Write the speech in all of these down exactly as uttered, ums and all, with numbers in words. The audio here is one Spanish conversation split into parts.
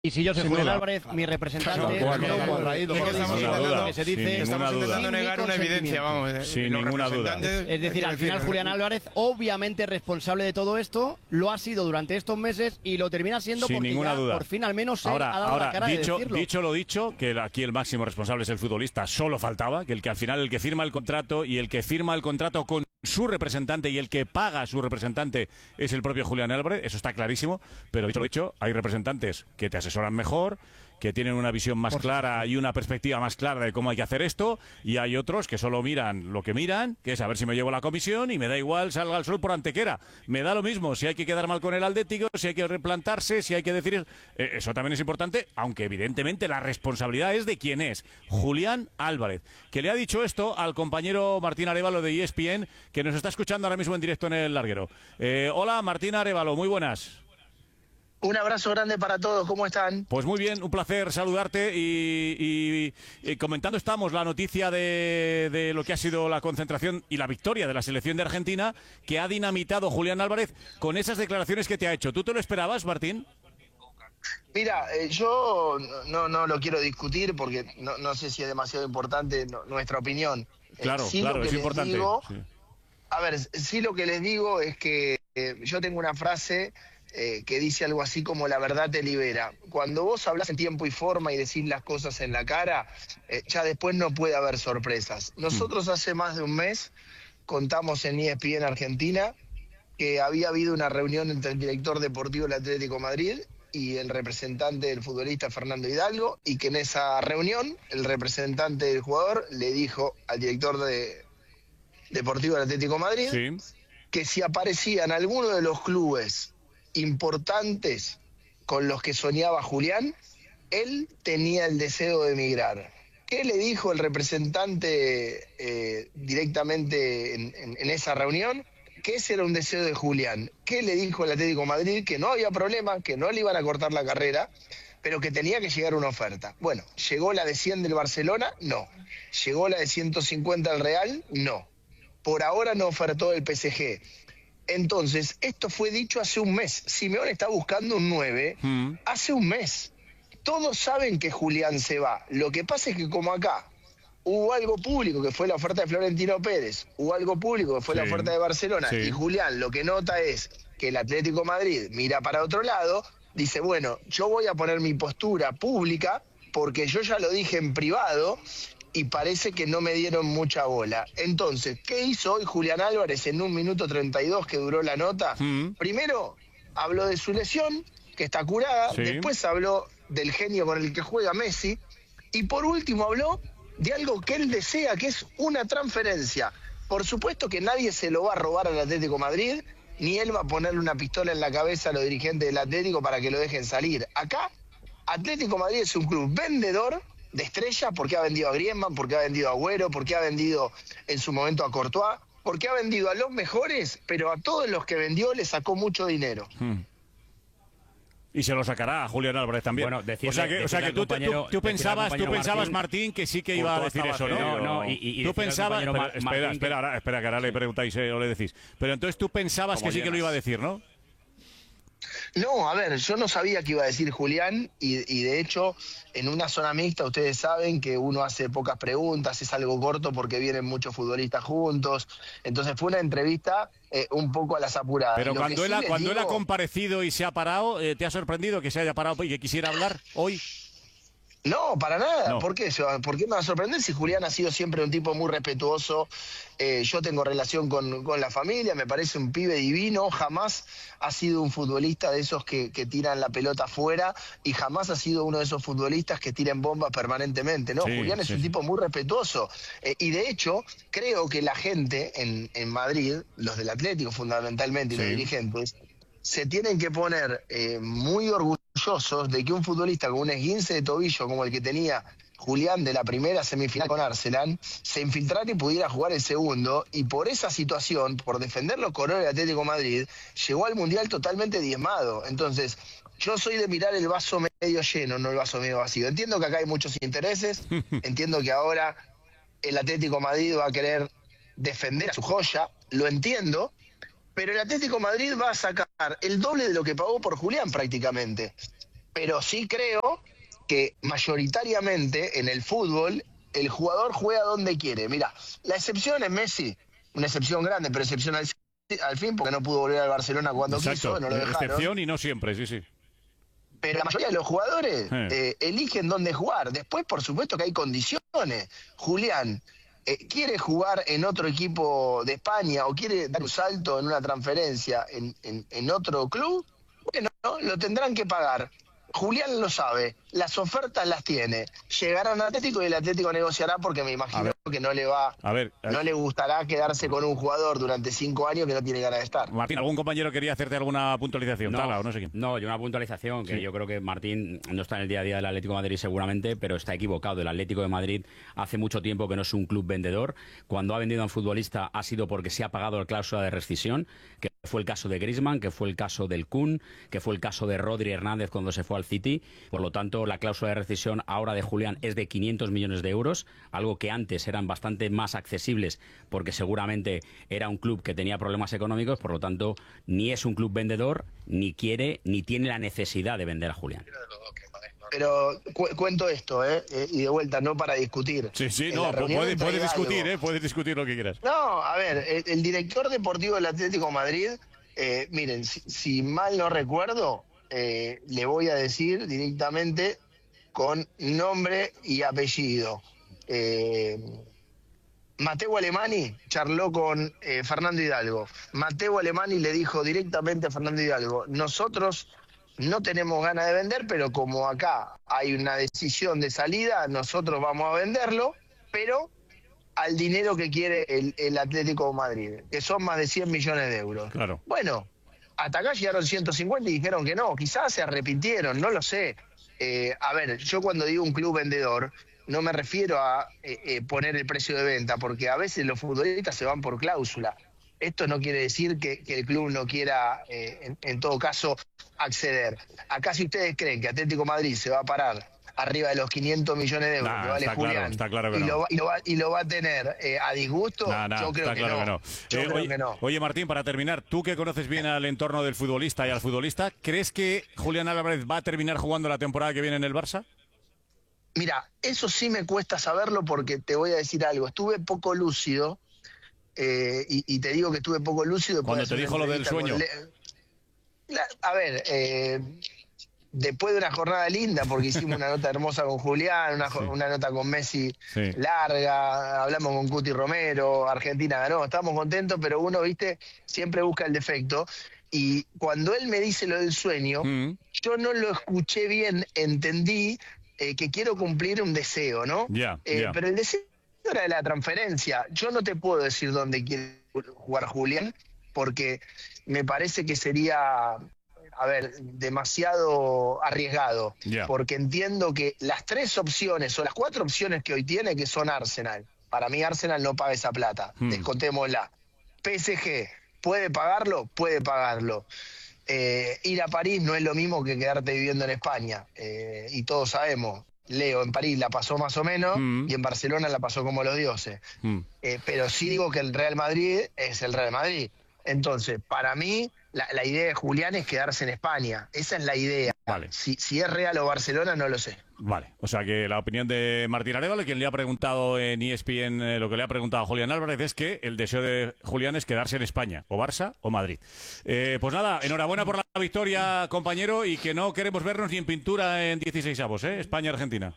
Y si yo soy Julián Álvarez, mi representante, que se dice, estamos intentando negar una evidencia, vamos, sin ninguna duda. Es decir, al final Julián Álvarez, obviamente responsable de todo esto, lo ha sido durante estos meses y lo termina siendo sin porque ninguna ya, duda. por fin al menos se ahora, ha dado ahora, la cara dicho, de decirlo. Dicho lo dicho, que aquí el máximo responsable es el futbolista, solo faltaba, que el que al final el que firma el contrato y el que firma el contrato con su representante y el que paga a su representante es el propio Julián Álvarez, eso está clarísimo, pero dicho lo dicho, hay representantes que te asesoran mejor, que tienen una visión más Por clara supuesto. y una perspectiva más clara de cómo hay que hacer esto, y hay otros que solo miran lo que miran, que es a ver si me llevo la comisión y me da igual salga al sol por Antequera, me da lo mismo si hay que quedar mal con el Atlético, si hay que replantarse, si hay que decir... Eh, eso también es importante, aunque evidentemente la responsabilidad es de quién es, Julián Álvarez, que le ha dicho esto al compañero Martín Arévalo de E S P N, que nos está escuchando ahora mismo en directo en el larguero. Eh, hola Martín Arévalo, muy buenas. Un abrazo grande para todos, ¿cómo están? Pues muy bien, un placer saludarte y, y, y comentando estamos la noticia de, de lo que ha sido la concentración y la victoria de la selección de Argentina, que ha dinamitado Julián Álvarez con esas declaraciones que te ha hecho. ¿Tú te lo esperabas, Martín? Mira, eh, yo no, no lo quiero discutir porque no, no sé si es demasiado importante no, nuestra opinión. Claro, eh, sí claro, lo que es les importante. Digo, sí. A ver, sí lo que les digo es que eh, yo tengo una frase... Eh, que dice algo así como la verdad te libera. Cuando vos hablas en tiempo y forma y decís las cosas en la cara, eh, ya después no puede haber sorpresas. Nosotros hace más de un mes contamos en E S P N Argentina que había habido una reunión entre el director deportivo del Atlético de Madrid y el representante del futbolista Fernando Hidalgo, y que en esa reunión el representante del jugador le dijo al director de, deportivo del Atlético de Madrid sí. que si aparecían alguno de los clubes importantes con los que soñaba Julián, él tenía el deseo de emigrar. ¿Qué le dijo el representante eh, directamente en, en, en esa reunión? Que ese era un deseo de Julián. ¿Qué le dijo el Atlético de Madrid? Que no había problema, que no le iban a cortar la carrera, pero que tenía que llegar una oferta. Bueno, ¿llegó la de cien del Barcelona? No. ¿Llegó la de ciento cincuenta del Real? No. Por ahora no ofertó el P S G. Entonces, esto fue dicho hace un mes. Simeone está buscando un nueve mm. hace un mes. Todos saben que Julián se va. Lo que pasa es que como acá hubo algo público, que fue la oferta de Florentino Pérez, hubo algo público, que fue sí. la oferta de Barcelona, sí. y Julián lo que nota es que el Atlético de Madrid mira para otro lado, dice, bueno, yo voy a poner mi postura pública, porque yo ya lo dije en privado, y parece que no me dieron mucha bola. Entonces, ¿qué hizo hoy Julián Álvarez en un minuto treinta y dos que duró la nota? Mm. Primero, habló de su lesión, que está curada, sí. después habló del genio con el que juega Messi, y por último habló de algo que él desea, que es una transferencia. Por supuesto que nadie se lo va a robar al Atlético de Madrid, ni él va a ponerle una pistola en la cabeza a los dirigentes del Atlético para que lo dejen salir. Acá, Atlético de Madrid es un club vendedor de estrella, porque ha vendido a Griezmann, porque ha vendido a Agüero, porque ha vendido en su momento a Courtois, porque ha vendido a los mejores, pero a todos los que vendió le sacó mucho dinero. Hmm. Y se lo sacará a Julián Álvarez también. Bueno, decirle, o sea que, o sea que tú, tú, tú pensabas, tú pensabas Martín, Martín, que sí que iba a decir eso, ¿no? No, no, y, y tú pensabas, pero, espera, Martín, espera, ahora, espera, que ahora le preguntáis eh, o le decís. Pero entonces tú pensabas que sí llenas. que lo iba a decir, ¿no? No, a ver, yo no sabía que iba a decir Julián y, y de hecho en una zona mixta ustedes saben que uno hace pocas preguntas, es algo corto porque vienen muchos futbolistas juntos, entonces fue una entrevista eh, un poco a las apuradas. Pero cuando, sí él, ha, cuando digo... él ha comparecido y se ha parado, eh, ¿te ha sorprendido que se haya parado y que quisiera hablar hoy? No, para nada. No. ¿Por qué? ¿Por qué me va a sorprender si Julián ha sido siempre un tipo muy respetuoso? Eh, yo tengo relación con, con la familia, me parece un pibe divino, jamás ha sido un futbolista de esos que, que tiran la pelota afuera y jamás ha sido uno de esos futbolistas que tiran bombas permanentemente. No, sí, Julián es sí, un sí. tipo muy respetuoso. Eh, y de hecho, creo que la gente en, en Madrid, los del Atlético fundamentalmente y sí. los dirigentes, se tienen que poner eh, muy orgullosos de que un futbolista con un esguince de tobillo como el que tenía Julián de la primera semifinal con Arsenal se infiltrara y pudiera jugar el segundo, y por esa situación, por defender los colores del Atlético de Madrid, llegó al Mundial totalmente diezmado. Entonces, yo soy de mirar el vaso medio lleno, no el vaso medio vacío. Entiendo que acá hay muchos intereses, entiendo que ahora el Atlético de Madrid va a querer defender a su joya, lo entiendo, pero el Atlético de Madrid va a sacar el doble de lo que pagó por Julián prácticamente. pero sí creo que mayoritariamente en el fútbol el jugador juega donde quiere. Mira, la excepción es Messi, una excepción grande, pero excepción al, al fin, porque no pudo volver al Barcelona cuando Exacto. quiso, no lo dejaron. Excepción y no siempre, sí, sí. Pero la mayoría de los jugadores Eh. eh, eligen dónde jugar. Después, por supuesto que hay condiciones. Julián, eh, ¿quiere jugar en otro equipo de España o quiere dar un salto en una transferencia en, en, en otro club? Bueno, lo tendrán que pagar. Julián lo sabe, las ofertas las tiene. Llegarán al Atlético y el Atlético negociará porque me imagino que no le va, a ver, a ver. no le gustará quedarse con un jugador durante cinco años que no tiene ganas de estar. Martín, ¿algún compañero quería hacerte alguna puntualización? No, Tala, o no sé quién. no, yo una puntualización, que Sí. yo creo que Martín no está en el día a día del Atlético de Madrid seguramente, pero está equivocado. El Atlético de Madrid hace mucho tiempo que no es un club vendedor. Cuando ha vendido a un futbolista ha sido porque se ha pagado la cláusula de rescisión, que fue el caso de Griezmann, que fue el caso del Kun, que fue el caso de Rodri Hernández cuando se fue al City. Por lo tanto, la cláusula de rescisión ahora de Julián es de quinientos millones de euros, algo que antes eran bastante más accesibles porque seguramente era un club que tenía problemas económicos. Por lo tanto, ni es un club vendedor, ni quiere, ni tiene la necesidad de vender a Julián. Pero cu cuento esto, ¿eh? Eh, y de vuelta, no para discutir. Sí, sí, En no, la reunión puedes puede entregué discutir, algo. ¿eh? Puedes discutir lo que quieras. No, a ver, el, el director deportivo del Atlético de Madrid, eh, miren, si, si mal no recuerdo, eh, le voy a decir directamente con nombre y apellido. Eh, Mateo Alemani charló con eh, Fernando Hidalgo. Mateo Alemani le dijo directamente a Fernando Hidalgo, nosotros no tenemos ganas de vender, pero como acá hay una decisión de salida, nosotros vamos a venderlo, pero al dinero que quiere el, el Atlético de Madrid, que son más de cien millones de euros. Claro. Bueno, hasta acá llegaron ciento cincuenta y dijeron que no, quizás se arrepintieron, no lo sé. Eh, a ver, yo cuando digo un club vendedor, no me refiero a eh, eh, poner el precio de venta, porque a veces los futbolistas se van por cláusula. Esto no quiere decir que, que el club no quiera, eh, en, en todo caso, acceder. Acá si ustedes creen que Atlético de Madrid se va a parar arriba de los quinientos millones de euros Nah, que vale está Julián, claro, está claro que y, no. lo va, y, lo va, y lo va a tener eh, a disgusto, Nah, nah, yo creo, está que, claro no. que no. Yo Eh, creo oye, que no. oye, Martín, para terminar, tú que conoces bien al entorno del futbolista y al futbolista, ¿crees que Julián Álvarez va a terminar jugando la temporada que viene en el Barça? Mira, eso sí me cuesta saberlo porque te voy a decir algo. Estuve poco lúcido, eh, y, y te digo que estuve poco lúcido. Cuando te dijo lo del sueño. Le... La, a ver, eh, después de una jornada linda, porque hicimos una nota hermosa con Julián, una, sí. una nota con Messi sí. larga, hablamos con Cuti Romero, Argentina ganó, estábamos contentos, pero uno, viste, siempre busca el defecto. Y cuando él me dice lo del sueño, mm. yo no lo escuché bien, entendí eh, que quiero cumplir un deseo, ¿no? Yeah, eh, yeah. Pero el deseo era de la transferencia. Yo no te puedo decir dónde quiere jugar Julián, porque me parece que sería, a ver, demasiado arriesgado, yeah. porque entiendo que las tres opciones o las cuatro opciones que hoy tiene, que son Arsenal, para mí Arsenal no paga esa plata, hmm. descontémosla. P S G, ¿puede pagarlo? Puede pagarlo. Eh, ir a París no es lo mismo que quedarte viviendo en España, eh, y todos sabemos, Leo en París la pasó más o menos, mm. y en Barcelona la pasó como los dioses. Mm. Eh, pero sí digo que el Real Madrid es el Real Madrid. Entonces, para mí, la, la idea de Julián es quedarse en España. Esa es la idea. Vale. Si, si es Real o Barcelona, no lo sé. Vale, o sea que la opinión de Martín Arévalo, quien le ha preguntado en E S P N, eh, lo que le ha preguntado a Julián Álvarez es que el deseo de Julián es quedarse en España, o Barça o Madrid. Eh, pues nada, enhorabuena por la victoria, compañero, y que no queremos vernos ni en pintura en dieciseisavos, ¿eh? España-Argentina.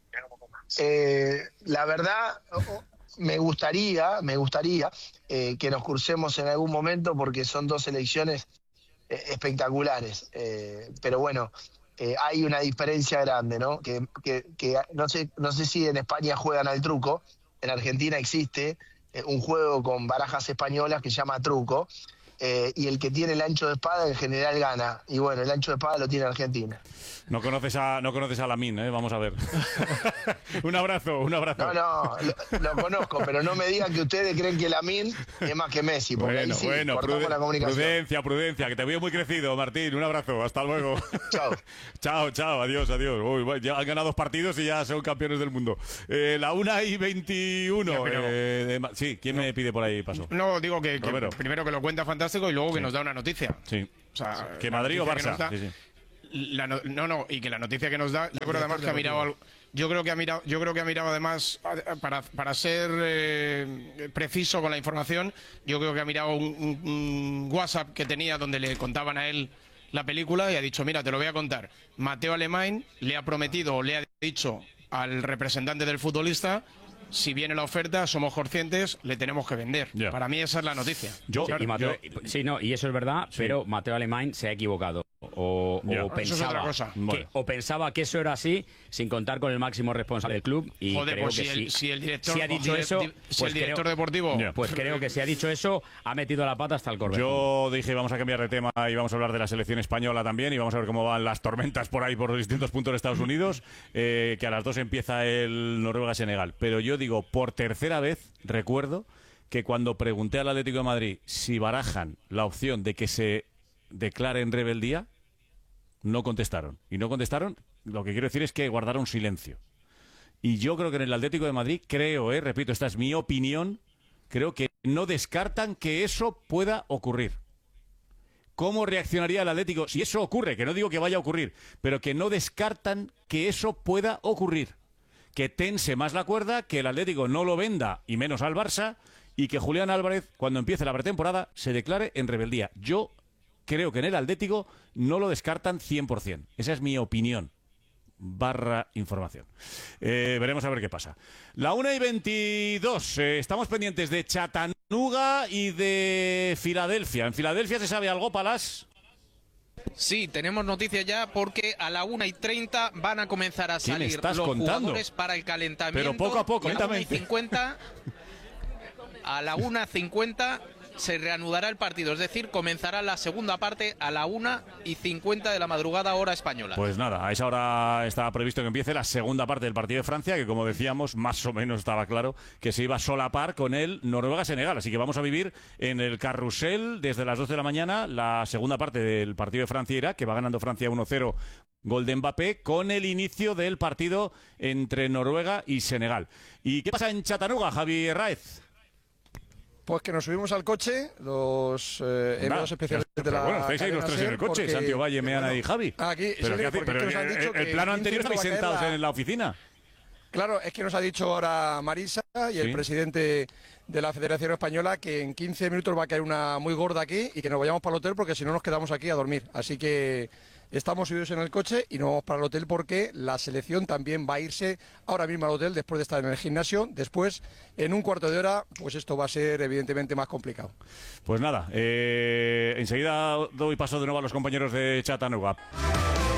Eh, la verdad... Me gustaría, me gustaría eh, que nos crucemos en algún momento porque son dos selecciones eh, espectaculares. Eh, pero bueno, eh, hay una diferencia grande, ¿no? Que, que, que no sé, no sé si en España juegan al truco. En Argentina existe eh, un juego con barajas españolas que se llama truco. Eh, y el que tiene el ancho de espada en general gana. Y bueno, el ancho de espada lo tiene Argentina. No conoces a, no conoces a Lamine, ¿eh? Vamos a ver. Un abrazo, un abrazo. No, no, lo, lo conozco, pero no me digan que ustedes creen que Lamine es más que Messi. Porque bueno, ahí sí, bueno, cortamos pruden- la comunicación. prudencia, prudencia, que te veo muy crecido, Martín. Un abrazo, hasta luego. Chao. Chao, chao, adiós, adiós. Uy, ya han ganado dos partidos y ya son campeones del mundo. Eh, la una y veintiuno. Ya, pero- eh, de Ma- sí, ¿quién me pide por ahí paso? No, digo que, que Romero. primero que lo cuenta fantástico y luego que Sí. nos da una noticia. Sí. O sea, ¿Que la Madrid o noticia que Barça? nos da- Sí, sí. La no, no, no, y que la noticia que nos da, yo creo además que ha mirado algo. Yo creo que ha mirado, yo creo que ha mirado además, para, para ser eh, preciso con la información, yo creo que ha mirado un, un, un WhatsApp que tenía donde le contaban a él la película y ha dicho, mira, te lo voy a contar. Mateo Alemany le ha prometido o le ha dicho al representante del futbolista, si viene la oferta, somos conscientes, le tenemos que vender. Yeah. Para mí esa es la noticia. Yo, sí, y Mateo, yo, sí, no, y eso es verdad, sí. Pero Mateo Alemany se ha equivocado. O, yeah. o, pensaba cosa. Que, bueno. o pensaba que eso era así, sin contar con el máximo responsable del club. Y Joder, creo pues que si, si, el, si el director si ha dicho si eso, el, si pues el director creo, deportivo. Yeah. Pues creo que si ha dicho eso, ha metido la pata hasta el corbejo. Yo dije, vamos a cambiar de tema y vamos a hablar de la selección española también y vamos a ver cómo van las tormentas por ahí, por los distintos puntos de Estados Unidos, eh, que a las dos empieza el Noruega-Senegal. Pero yo digo, por tercera vez, recuerdo que cuando pregunté al Atlético de Madrid si barajan la opción de que se declare en rebeldía, no contestaron. Y no contestaron, lo que quiero decir es que guardaron silencio. Y yo creo que en el Atlético de Madrid, creo, eh, repito, esta es mi opinión, creo que no descartan que eso pueda ocurrir. ¿Cómo reaccionaría el Atlético si eso ocurre? Que no digo que vaya a ocurrir, pero que no descartan que eso pueda ocurrir. Que tense más la cuerda, que el Atlético no lo venda, y menos al Barça, y que Julián Álvarez, cuando empiece la pretemporada, se declare en rebeldía. Yo creo que en el Atlético no lo descartan cien por cien. Esa es mi opinión. Barra información. Eh, veremos a ver qué pasa. La una y veintidós. Eh, estamos pendientes de Chattanooga y de Filadelfia. ¿En Filadelfia se sabe algo, Palas? Sí, tenemos noticias ya porque a la una y treinta van a comenzar a salir estás los contando? jugadores para el calentamiento. Pero poco a poco, y a la una y cincuenta, a la una cincuenta se reanudará el partido, es decir, comenzará la segunda parte a la una y cincuenta de la madrugada, hora española. Pues nada, a esa hora estaba previsto que empiece la segunda parte del partido de Francia, que como decíamos, más o menos estaba claro que se iba a solapar con el Noruega-Senegal. Así que vamos a vivir en el carrusel desde las doce de la mañana la segunda parte del partido de Francia-Irak, que va ganando Francia uno cero, gol de Mbappé, con el inicio del partido entre Noruega y Senegal. ¿Y qué pasa en Chattanooga, Javi Raez? Pues que nos subimos al coche, los eh, enviados especiales de la... Bueno, estáis ahí los tres en el coche, porque, Santiago Valle, Meana bueno, y Javi. Aquí, ¿Pero sí, qué hace? Pero es que el, el, el plano anterior estáis sentados la... en la oficina. Claro, es que nos ha dicho ahora Marisa y ¿sí? el presidente de la Federación Española que en quince minutos va a caer una muy gorda aquí y que nos vayamos para el hotel porque si no nos quedamos aquí a dormir. Así que estamos subidos en el coche y nos vamos para el hotel porque la selección también va a irse ahora mismo al hotel después de estar en el gimnasio. Después, en un cuarto de hora, pues esto va a ser evidentemente más complicado. Pues nada, eh, enseguida doy paso de nuevo a los compañeros de Chattanooga.